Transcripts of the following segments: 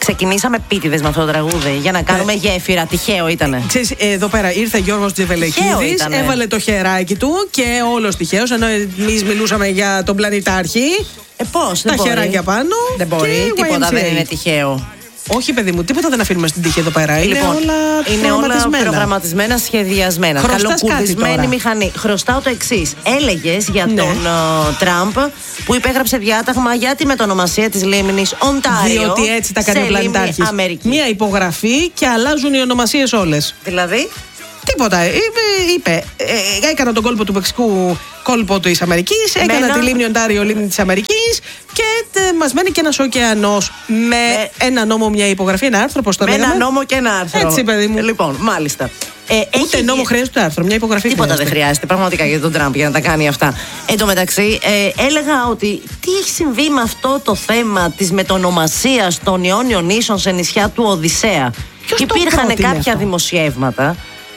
ξεκινήσαμε επίτηδες με αυτό το τραγούδι για να κάνουμε γέφυρα. Τυχαίο ήτανε. Ξέρεις, εδώ πέρα ήρθε Γιώργος Τζιβελεκίδης, έβαλε το χεράκι του και όλος τυχαίος, ενώ εμείς μιλούσαμε για τον πλανητάρχη. Πώς, τα χεράκια πάνω. Δεν μπορεί, τίποτα δεν είναι τυχαίο. Όχι, παιδί μου, τίποτα δεν αφήνουμε στην τύχη εδώ πέρα. Λοιπόν, είναι όλα προγραμματισμένα, σχεδιασμένα. Καλοκουρδισμένη μηχανή. Χρωστάω το εξής. Έλεγες για τον Τραμπ που υπέγραψε διάταγμα για τη μετονομασία της λίμνης Οντάριο. Διότι έτσι τα κάνει ο πλανητάρχης. Μία υπογραφή και αλλάζουν οι ονομασίες όλες. Δηλαδή. Τίποτα. Είπε, έκανα τον κόλπο του Μεξικού κόλπο της Αμερικής, έκανα τη λίμνη Οντάριο λίμνη της Αμερικής και μας μένει και ένας ωκεανός με ένα νόμο, μια υπογραφή, ένα άρθρο, πώς το λέγαμε. Με ένα νόμο και ένα άρθρο. Έτσι, παιδί μου. Λοιπόν, μάλιστα. Ούτε νόμο χρειάζεται το άρθρο, μια υπογραφή. Τίποτα δεν χρειάζεται πραγματικά για τον Τραμπ για να τα κάνει αυτά. Εν τω μεταξύ, έλεγα ότι τι έχει συμβεί με αυτό το θέμα της μετονομασίας των Ιόνιων νήσων σε νησιά του Οδυσσέα. Υπήρχαν κάποια δημοσιεύματα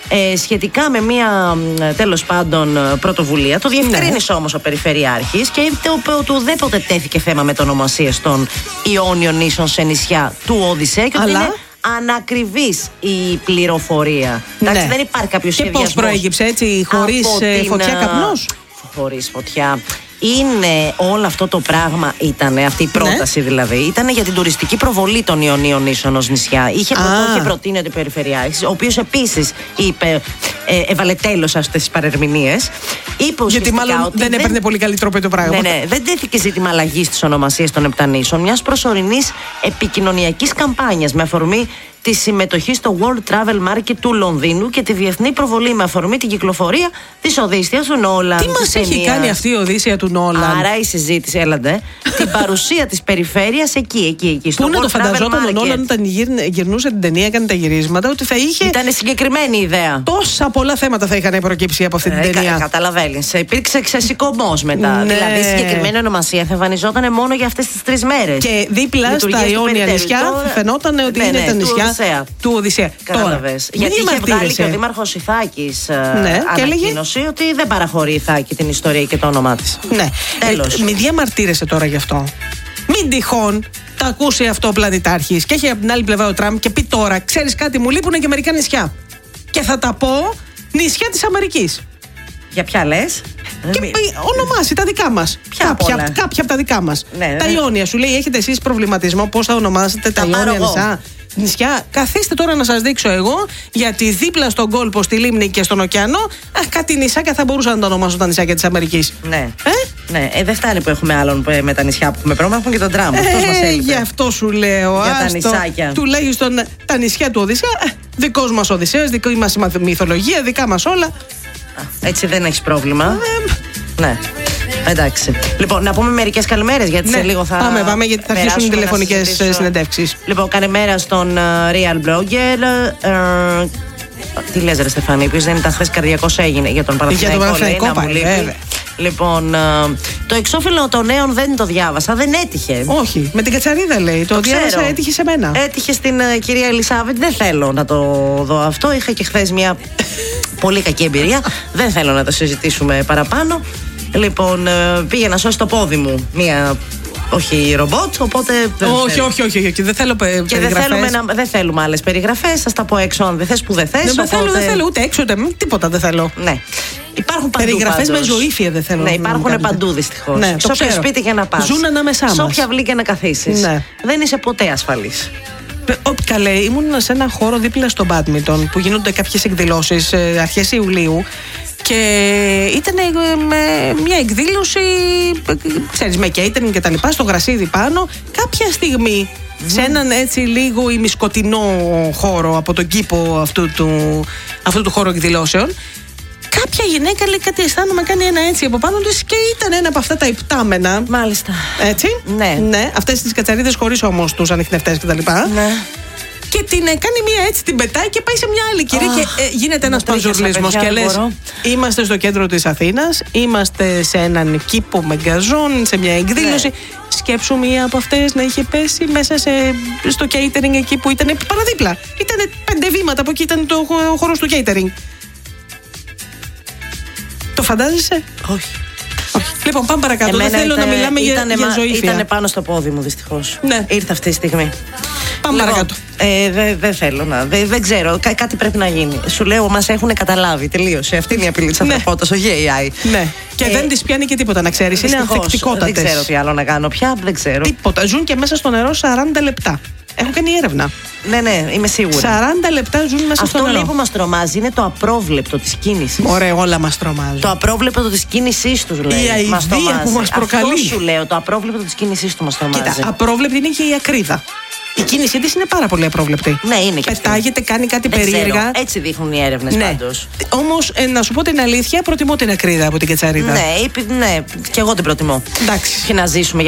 σχετικά με μια τέλος πάντων πρωτοβουλία. Το διευκρίνησε όμως ο Περιφερειάρχης και είπε ότι ουδέποτε τέθηκε θέμα μετονομασίας των Ιόνιων νήσων σε νησιά του Οδυσσέα και ότι είναι ανακριβής η πληροφορία. Εντάξει, δεν υπάρχει κάποιο σχεδιασμός. Και πώς προέγυψε έτσι, χωρίς φωτιά καπνός? Χωρίς φωτιά. Είναι όλο αυτό το πράγμα, αυτή η πρόταση δηλαδή, ήταν για την τουριστική προβολή των Ιωνίων νήσων ως νησιά. Είχε προτείνει ο Περιφερειάρχης, ο οποίος επίσης είπε, έβαλε τέλος σε αυτές τις παρερμηνίες. Γιατί μάλλον δεν έπαιρνε πολύ καλή τρόπο το πράγμα. Ναι, δεν τέθηκε ζήτημα αλλαγής της ονομασίας των Επτανήσων, μιας προσωρινής επικοινωνιακής καμπάνιας με αφορμή τη συμμετοχή στο World Travel Market του Λονδίνου και τη διεθνή προβολή με αφορμή την κυκλοφορία της Οδύσσιας του Νόλαν. Τι μας έχει κάνει αυτή η Οδύσσια του Νόλαν? Άρα η συζήτηση, έλατε, την παρουσία της περιφέρειας εκεί. Στο Πού να World το φανταζόταν ο Νόλαν όταν γυρνούσε την ταινία, έκανε τα γυρίσματα, ότι θα είχε. Ήταν συγκεκριμένη ιδέα. Τόσα πολλά θέματα θα είχαν προκύψει από αυτή την ταινία. Καταλαβαίνεις. Υπήρξε ξεσηκωμός μετά. Δηλαδή η συγκεκριμένη ονομασία θα εμφανιζόταν μόνο για αυτές τις 3 μέρες. Και δίπλα στα Ιόνια νησιά φαινόταν ότι είναι τα νησιά του Οδυσσέα. Κατάλαβες. Γιατί είχε βγάλει και ο Δήμαρχος Ιθάκης ανακοίνωση ότι δεν παραχωρεί η Ιθάκη την ιστορία και το όνομά της. Ναι. Τέλος. Μη διαμαρτύρεσαι τώρα γι' αυτό. Μην τυχόν τα ακούσει αυτό ο πλανητάρχης και έχει από την άλλη πλευρά ο Τραμπ και πει τώρα, ξέρεις κάτι, μου λείπουνε και μερικά νησιά. Και θα τα πω νησιά της Αμερικής. Για ποια λες? Και ονομάσει τα δικά μας. Κάποια από τα δικά μας. Τα Ιόνια, σου λέει, έχετε εσείς προβληματισμό πώς θα ονομάσετε τα Ιόνια νησιά? Καθίστε τώρα να σας δείξω εγώ, γιατί δίπλα στον κόλπο, στη λίμνη και στον ωκεανό, κάτι νησάκια θα μπορούσαν να το ονομάσουν τα νησάκια της Αμερικής. Ναι, δεν φτάνει που έχουμε άλλον με τα νησιά που έχουμε πρόβλημα, έχουμε και τον Τραμπ. Αυτός μας έλειπε. Γι' αυτό σου λέω. Για τα νησάκια. Τουλάχιστον τα νησιά του Οδυσσέα, δικός μας Οδυσσέας, δική μας μυθολογία, δικά μας όλα. Έτσι δεν έχεις πρόβλημα. Ναι. Εντάξει. Λοιπόν, να πούμε μερικές καλημέρες, γιατί σε λίγο θα. Πάμε, γιατί θα αρχίσουν οι τηλεφωνικές συνεντεύξεις. Λοιπόν, καλημέρα στον Real Blogger. Τι λες, ρε Στεφανή, που δεν ήταν χθες καρδιακός, έγινε για τον Παναθηναϊκό. Λοιπόν, το εξώφυλλο των νέων δεν το διάβασα, δεν έτυχε. Όχι, με την Κατσαρίδα λέει. Το διάβασα, έτυχε σε μένα. Έτυχε στην κυρία Ελισάβετ. Δεν θέλω να το δω αυτό. Είχα και χθες μια πολύ κακή εμπειρία. Δεν θέλω να το συζητήσουμε παραπάνω. Λοιπόν, πήγε να σώσει το πόδι μου όχι ρομπότ, οπότε. Όχι. Δεν θέλω περιγραφές. Δεν θέλουμε άλλες περιγραφές. Θα τα πω έξω αν δεν θες που δεν θες. Δεν θέλω ούτε έξω, ούτε τίποτα δεν θέλω. Ναι. Υπάρχουν παντού. Περιγραφές με ζωήφια δεν θέλω. Ναι, υπάρχουν παντού δυστυχώς. Ναι, σε όποιο σπίτι και να πας. Ζουν ανάμεσά μας. Σε όποια αυλή και να καθίσεις. Ναι. Δεν είσαι ποτέ ασφαλής. Καλέ, ήμουν σε ένα χώρο δίπλα στο μπάντμιντον που γίνονται κάποιες εκδηλώσεις αρχές Ιουλίου. Και ήταν μια εκδήλωση, ξέρεις, με catering και τα λοιπά, στο γρασίδι πάνω. Κάποια στιγμή, σε έναν έτσι λίγο ημισκοτεινό χώρο από τον κήπο αυτού του χώρου εκδηλώσεων, κάποια γυναίκα λέει κάτι, αισθάνομαι, κάνει ένα έτσι από πάνω της και ήταν ένα από αυτά τα υπτάμενα. Μάλιστα. Έτσι. Ναι. Αυτές τις κατσαρίδες χωρίς όμως τους ανιχνευτές και τα λοιπά. Ναι. Και την κάνει μία έτσι, την πετάει και πάει σε μια άλλη κυρία και γίνεται ένας παζουρλισμός. Και λες, είμαστε στο κέντρο της Αθήνας, είμαστε σε έναν κήπο με γκαζόν, σε μια εκδήλωση. Ναι. Σκέψου μία από αυτές να είχε πέσει μέσα στο catering εκεί που ήταν παραδίπλα. Ήταν 5 βήματα από εκεί, ήταν το χώρος του catering. Το φαντάζεσαι? Όχι. Λοιπόν, πάμε παρακάτω. Δεν θέλω να μιλάμε για ζωή. Ήταν πάνω στο πόδι μου, δυστυχώς. Ναι. Ήρθε αυτή η στιγμή. Πάμε παρακάτω. Δεν θέλω να. Δεν ξέρω. Κάτι πρέπει να γίνει. Σου λέω, μας έχουν καταλάβει. Τελείωσε. Αυτή είναι η απειλή της ανθρωπότητας, όχι AI. Ναι. Και δεν τις πιάνει και τίποτα, να ξέρεις. Είναι ανθεκτικότατες. Δεν ξέρω τι άλλο να κάνω πια. Δεν ξέρω. Τίποτα. Ζουν και μέσα στο νερό 40 λεπτά. Έχω κάνει έρευνα. Ναι, είμαι σίγουρη. 40 λεπτά ζουν μέσα στο νερό. Αυτό που μας τρομάζει είναι το απρόβλεπτο της κίνησης. Ωραία, όλα μας τρομάζουν. Το απρόβλεπτο της κίνησής τους, λέει. Η αηδία που μας προκαλεί. Αυτό σου λέω. Το απρόβλεπτο της κίνησής του μας τρομάζει. Κοίτα, απρόβλεπτη είναι και η ακρίδα. Η κίνησή της είναι πάρα πολύ απρόβλεπτη. Ναι, είναι και πετάγεται, κάνει κάτι περίεργα. Έτσι δείχνουν οι έρευνες πάντως. Όμως, να σου πω την αλήθεια, προτιμώ την ακρίδα από την κετσαρίδα. Ναι, και εγώ την προτιμώ. Εντάξει. Και να ζήσουμε